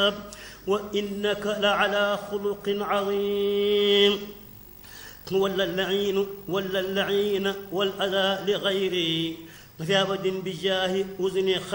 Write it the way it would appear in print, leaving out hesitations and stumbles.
وإنك لعلى خلق عظيم. ولا اللعين والأذى لغيري في أبد بجاه أذن